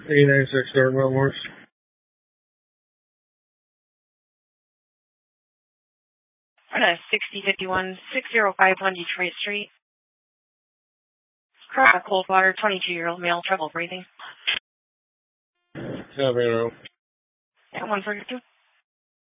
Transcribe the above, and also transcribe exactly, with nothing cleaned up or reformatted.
eight nine six Dartmouth Morse. sixty fifty-one, six oh five one Detroit Street. Cross Coldwater, twenty-two-year-old male, trouble breathing. Copy, no. At one forty-two.